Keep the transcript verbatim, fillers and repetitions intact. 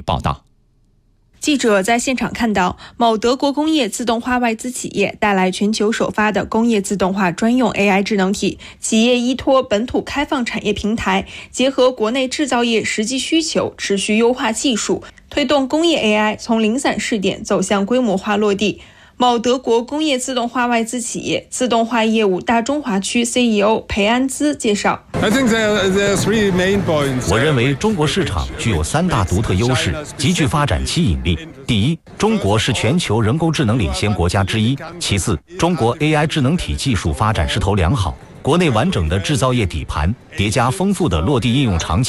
报道。 记者在现场看到，某德国工业自动化外资企业带来全球首发的工业自动化专用 A I 智能体。企业依托本土开放产业平台，结合国内制造业实际需求，持续优化技术，推动工业 A I 从零散试点走向规模化落地。某德国工业自动化外资企业自动化业务大中华区 C E O 裴安兹介绍， 我认为中国市场具有三大独特优势，极具发展吸引力。第一，中国是全球人工智能领先国家之一；其次，中国 A I 智能体技术发展势头良好，国内完整的制造业底盘叠加丰富的落地应用场景。